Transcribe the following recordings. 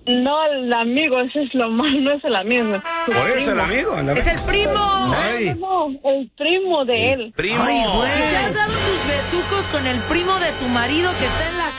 No, el amigo, ese es lo malo, no es el amigo. Es Por eso el amigo. ¡Es el primo! Ay. No, el primo de él. Primo. Ay, güey. ¿Te has dado tus besucos con el primo de tu marido que está en la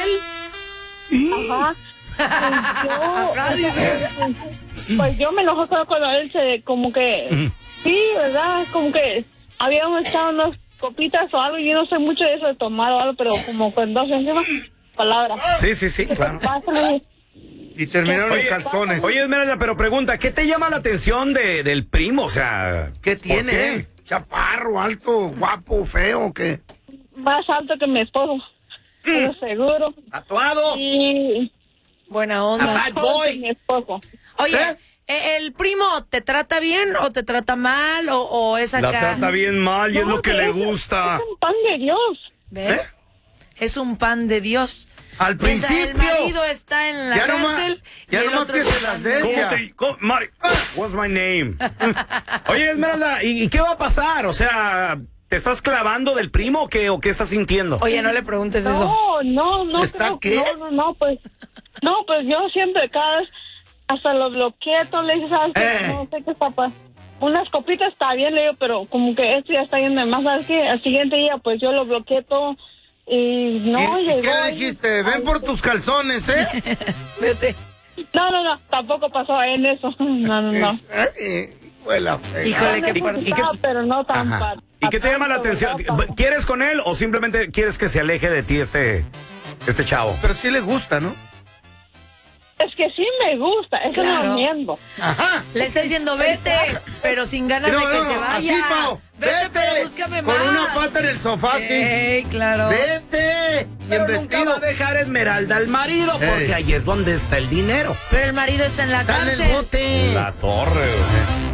cárcel? Ajá. Pues yo me enojé cuando él como que, sí, ¿verdad? Como que habíamos echado unas copitas o algo, y yo no sé mucho de eso de tomar o algo, pero como con dos encima, palabras. Sí, claro. Pásale. Y terminaron en calzones. Oye, Esmeralda, pero pregunta, ¿qué te llama la atención del primo? O sea, ¿Qué tiene? qué? ¿Chaparro, alto, guapo, feo, qué? Más alto que mi esposo, pero seguro. ¿Tatuado? Y Buena onda. Bad boy. mi esposo. Oye, ¿el primo te trata bien o te trata mal o es acá? La trata bien mal y es lo que le gusta. Es un pan de Dios. ¿Ves? Es un pan de Dios. Al Mientras principio. el marido está en la cárcel. y Ya el nomás otro que es se un las pan de dé. Dios. Mari, what's my name? Oye, Esmeralda, ¿y qué va a pasar? O sea, ¿te estás clavando del primo o qué estás sintiendo? Oye, no le preguntes eso. No. ¿Está qué? Pues yo siempre cada vez hasta lo bloqueé, todo le dije, ¿sabes qué? No sé qué está pasando. Unas copitas está bien, le digo, pero como que esto ya está yendo de más, ¿sabes qué? Al siguiente día, pues yo lo bloqueé todo y no ¿Y llegó. qué le dijiste? Ven por tus calzones, ¿eh? Vete. No, tampoco pasó en eso. No. Huela, Híjole, qué Me fuerte. gustaba, pero no tan Ajá. ¿Y qué te llama la atención? ¿Quieres con él o simplemente quieres que se aleje de ti este chavo? Pero sí le gusta, ¿no? Es que sí me gusta, eso Claro. no miento. Ajá. Le está diciendo vete, pero sin ganas de que se vaya. así, Pao. Vete, pero búscame Con más. una pata en el sofá, sí. Ey, claro. Vete. Y Pero en nunca va a vestido. dejar Esmeralda al marido porque Ey. ahí es donde está el dinero. Pero el marido está en la Está en cárcel. el bote. La torre, güey.